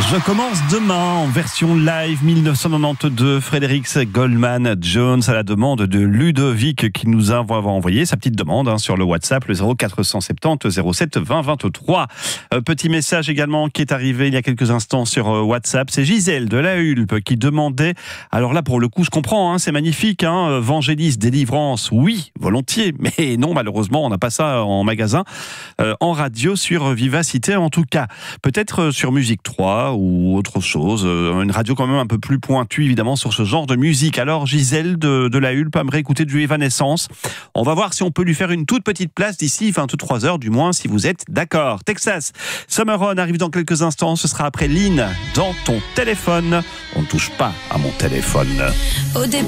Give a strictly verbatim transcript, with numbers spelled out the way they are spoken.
Je commence demain en version live mille neuf cent quatre-vingt-douze, Fredericks Goldman Jones à la demande de Ludovic qui nous a envoyé sa petite demande hein, sur le WhatsApp, le zéro quatre cent soixante-dix zéro sept vingt vingt-trois. Euh, petit message également qui est arrivé il y a quelques instants sur euh, WhatsApp, c'est Gisèle de la Hulpe qui demandait, alors là pour le coup je comprends, hein, c'est magnifique, hein, Vangelis, délivrance, oui, volontiers, mais non malheureusement on n'a pas ça en magasin, euh, en radio sur Vivacité en tout cas, peut-être sur Musique trois ou autre chose, une radio quand même un peu plus pointue évidemment sur ce genre de musique. Alors Gisèle de, de la Hulpe aimerait écouter du Evanescence. On va voir si on peut lui faire une toute petite place d'ici vingt-trois heures, du moins si vous êtes d'accord. Texas, Summer On arrive dans quelques instants, ce sera après Lynn dans ton téléphone. On ne touche pas à mon téléphone. Au début